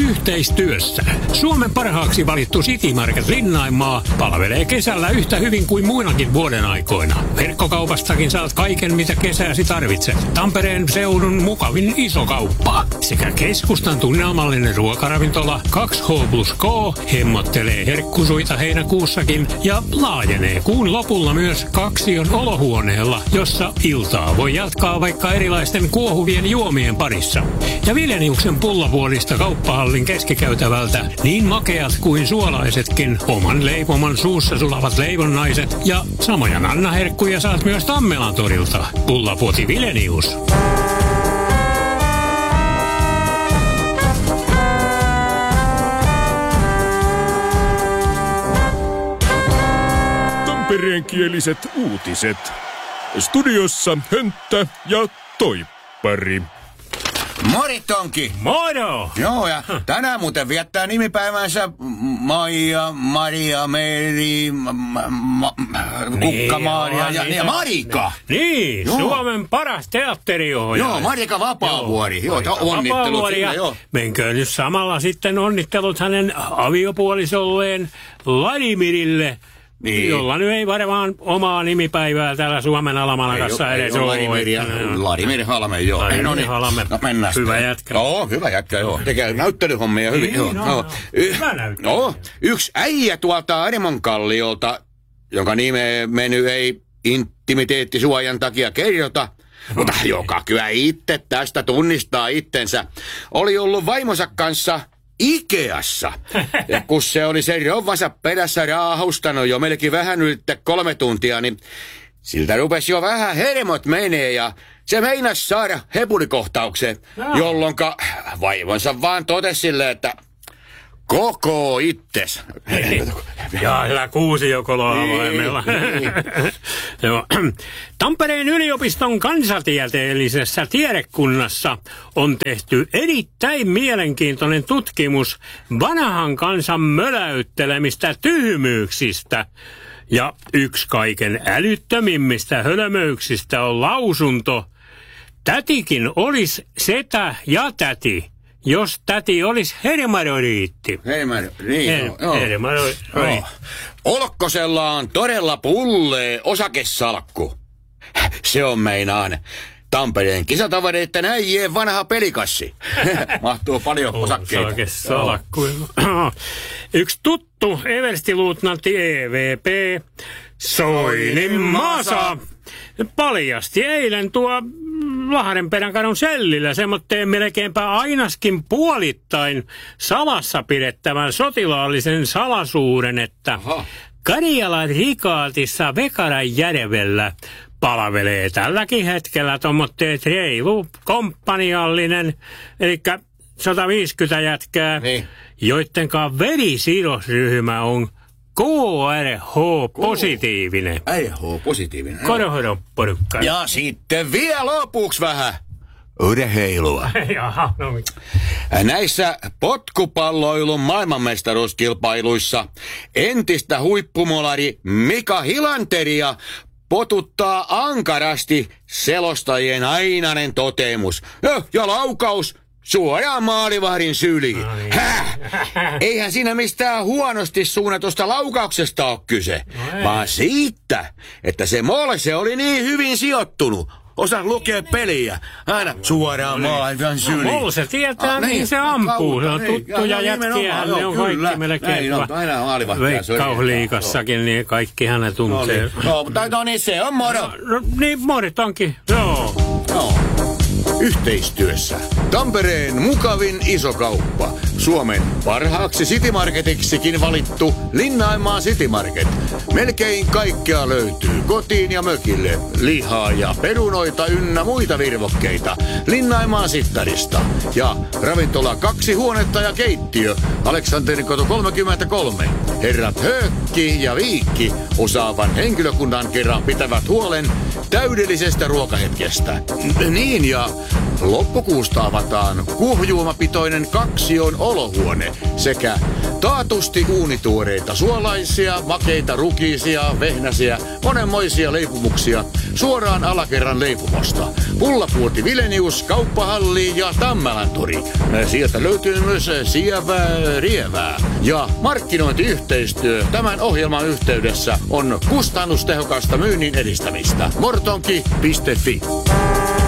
Yhteistyössä Suomen parhaaksi valittu City Market Linnaimaa palvelee kesällä yhtä hyvin kuin muinakin vuoden aikoina. Verkkokaupastakin saat kaiken, mitä kesäsi tarvitset. Tampereen seudun mukavin iso kauppa sekä keskustan tunnelmallinen ruokaravintola 2H+K hemmottelee herkkusuita heinäkuussakin ja laajenee kuun lopulla myös Kaksion olohuoneella, jossa iltaa voi jatkaa vaikka erilaisten kuohuvien juomien parissa. Ja Vileniuksen pullavuolista kauppahallin keskikäytävältä niin makeat kuin suolaisetkin oman leipoman suussa sulavat leivonnaiset ja samoja nannaherkkuja saat myös Tammelan torilta. Pullapuoti Vilenius. Tampereenkieliset uutiset. Studiossa Hönttä ja Toippari. Mori Tonki! Moro! Joo, ja tänään muuten viettää nimipäivänsä Maija, Maria, Meri, Kukka-Maria ja Marika! Niin, joo. Suomen paras teatteriohjaaja. Joo, Marika Vapaavuori. Joo, onnittelut sille, joo. Menköön nyt samalla sitten onnittelut hänen aviopuolisolleen Vladimirille. Niin. Jolla nyt ei varmaan omaa nimipäivää täällä Suomen Alamanakassa edes ole. Vladimir Halme, joo. Vladimir Halme. No mennään. Hyvä jätkä. Joo, hyvä jätkä, joo. Tekee näyttelyhommia hyvin. Niin, joo. Hyvä näyttely. Joo, yksi äijä tuolta Arimonkalliolta, jonka nimeä meny ei intimiteettisuojan takia kerrota, mutta joka kyllä itse tästä tunnistaa itsensä, oli ollut vaimonsa kanssa Ikeassa. Ja kun se oli sen rouvansa perässä raahustanut jo melkein vähän yli 3 tuntia, niin siltä rupesi jo vähän hermot menee ja se meinasi saada hepulikohtauksen, jolloinka vaimonsa vaan totesi silleen, että koko itses. Ja hyvä kuusijokoloa avoimella. Tampereen yliopiston kansantieteellisessä tiedekunnassa on tehty erittäin mielenkiintoinen tutkimus vanhan kansan möläyttelemistä tyhmyyksistä. Ja yksi kaiken älyttömimmistä hölmöyksistä on lausunto: tätikin olisi setä ja täti, jos täti olisi hermafrodiitti. Hermafrodiitti. Olkkosella on todella pullee osakesalkku. Se on meinaan Tampereen kisatavareitten äijien vanha pelikassi. Mahtuu paljon osakkeita. Osakesalkku. Yksi tuttu everstiluutnantti EVP Soinin Masa paljasti eilen tuo Lahdenperän sellillä semmoitteen melkeinpä ainaskin puolittain salassa pidettävän sotilaallisen salaisuuden, että Karjalan rikaatissa Vekaranjärvellä palvelee tälläkin hetkellä tuommoitteet reilu komppaniallinen, eli 150 jätkää, joittenkaan verisidosryhmä on KRH-positiivinen. RH-positiivinen. Korhodoporukka. Ja sitten vielä lopuksi vähän urheilua. Jaha, no mitä? Näissä potkupalloilun maailmanmestaruuskilpailuissa entistä huippumolari Mika Hilanteria potuttaa ankarasti selostajien ainainen toteamus. Ja laukaus suoraan maalivahdin syliin. Eihän siinä mistään huonosti suunnatusta laukauksesta ole kyse, vaan siitä, että se molse oli niin hyvin sijoittunut. Osas lukea peliä. Aina suoraan maalivahdin syliin. Molse tietää, mihin se ampuu. Se on tuttuja jätkiä. Ne on kaikki melkein. Veikkausliigassakin, niin kaikki hänet tuntee. No niin, se on moro. Niin, morit onkin. Joo. Yhteistyössä Tampereen mukavin isokauppa. Suomen parhaaksi Citymarketiksikin valittu Linnaimaa City Market. Melkein kaikkea löytyy kotiin ja mökille. Lihaa ja perunoita ynnä muita virvokkeita Linnaimaa Sittarista. Ja ravintola 2 huonetta ja keittiö Aleksanterikoto 33. Herrat Höökki ja Viikki osaavan henkilökunnan kerran pitävät huolen täydellisestä ruokahetkestä. Niin, ja loppukuusta avataan kuohujuomapitoinen Kaksion olohuone sekä Taatusti uunituoreita suolaisia, makeita, rukiisia, vehnäsiä, monenmoisia leipomuksia suoraan alakerran leipomosta. Pullapuoti Vilenius, Kauppahalli ja Tammelantori. Sieltä löytyy myös sievää rievää. Ja markkinointiyhteistyö tämän ohjelman yhteydessä on kustannustehokasta myynnin edistämistä. Mortonki.fi